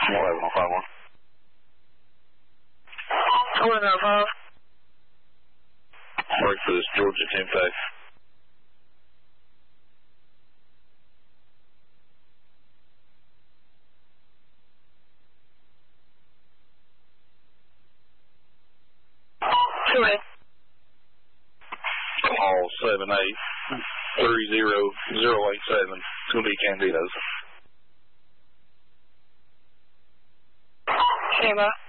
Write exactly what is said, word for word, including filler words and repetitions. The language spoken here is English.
eleven oh five one. eleven oh five. Work for this Georgia ten five. two eight. Call seven eight three zero zero eight seven. It's going to be Candido's. Stand by.